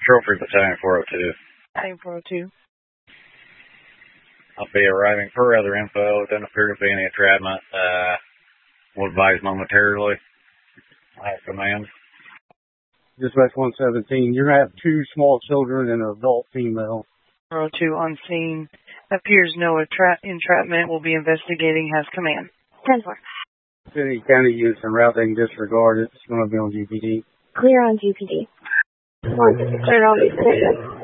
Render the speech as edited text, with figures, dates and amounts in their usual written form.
Trophy Battalion 402. Battalion 402. I'll be arriving per other info. Doesn't appear to be any entrapment. Will advise momentarily. I have command. Dispatch 117, you're going to have 2 small children and an adult female. 402 on scene. Appears no entrapment. Will be investigating. Has command. 10-4. City County use and routing disregarded. It's going to be on GPD. Clear on GPD. 1, turn on the